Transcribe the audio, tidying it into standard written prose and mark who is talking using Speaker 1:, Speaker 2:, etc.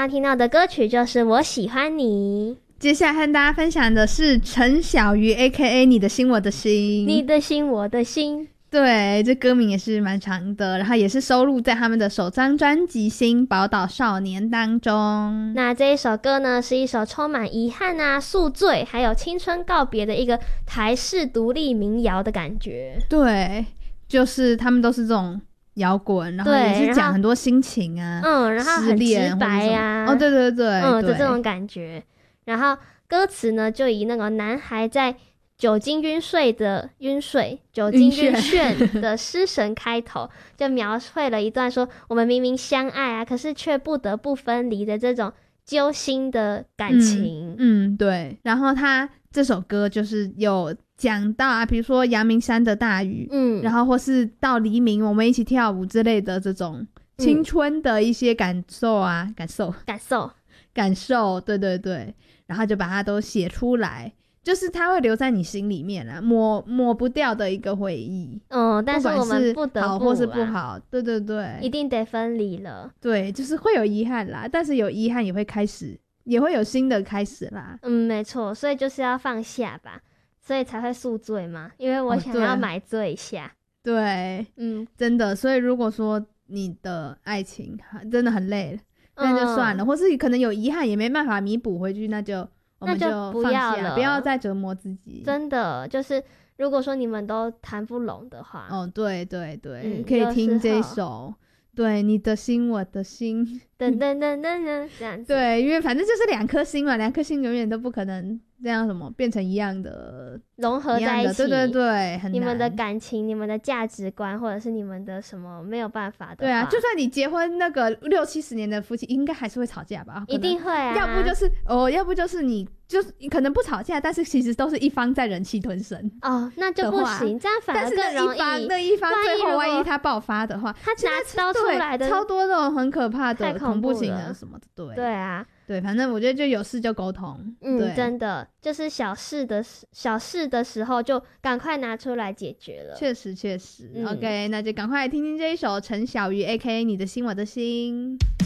Speaker 1: 刚听到的歌曲就是我喜欢你。
Speaker 2: 接下来和大家分享的是陈小鱼 AKA 你的心我的心。
Speaker 1: 你的心我的心，
Speaker 2: 对，这歌名也是蛮长的，然后也是收录在他们的首张专辑《新宝岛少年》当中。
Speaker 1: 那这一首歌呢，是一首充满遗憾啊、宿醉还有青春告别的一个台式独立民谣的感觉。
Speaker 2: 对，就是他们都是这种摇滚，然后也是讲很多心情啊，
Speaker 1: 然后很直白啊，
Speaker 2: 对对对，
Speaker 1: 的这种感觉。然后歌词呢，就以那个男孩在酒精酒精晕眩的失神开头，就描绘了一段说我们明明相爱啊，可是却不得不分离的这种揪心的感情。
Speaker 2: 对。然后他这首歌就是有讲到啊，比如说阳明山的大雨，然后或是到黎明我们一起跳舞之类的这种青春的一些感受啊，感受，对对对，然后就把它都写出来，就是它会留在你心里面啦，抹不掉的一个回忆。
Speaker 1: 但是我们不得不
Speaker 2: 好或是不好，对对对，
Speaker 1: 一定得分离了。
Speaker 2: 对，就是会有遗憾啦，但是有遗憾也会有新的开始啦。
Speaker 1: 没错，所以就是要放下吧，所以才会宿醉嘛，因为我想要买醉一下。
Speaker 2: 对，真的，所以如果说你的爱情真的很累了，那就算了，或是可能有遗憾也没办法弥补回去，我们就放下，不要再折磨自己。
Speaker 1: 真的，就是如果说你们都谈不拢的话，
Speaker 2: 对对对，可以听这一首，对，你的心我的心，
Speaker 1: 噔噔噔噔噔，这样子。
Speaker 2: 对，因为反正就是两颗心嘛，两颗心永远都不可能这样变成一样的，
Speaker 1: 融合在一起。
Speaker 2: 对对对，很难。
Speaker 1: 你们的感情、你们的价值观，或者是你们的什么没有办法的话，
Speaker 2: 对啊，就算你结婚那个60-70年的夫妻，应该还是会吵架吧？
Speaker 1: 一定会啊。
Speaker 2: 要不就是你就是可能不吵架，但是其实都是一方在忍气吞声。
Speaker 1: 那就不行，这样反而更容易。
Speaker 2: 那一方最后万一他爆发的话，
Speaker 1: 他拿刀出来的，
Speaker 2: 超多那种很可怕的恐怖情人什么的。
Speaker 1: 对啊。
Speaker 2: 对，反正我觉得就有事就沟通。
Speaker 1: 真的就是小事的时候就赶快拿出来解决了。
Speaker 2: 确实。OK， 那就赶快来听听这一首陈小鱼 AKA 你的心我的心。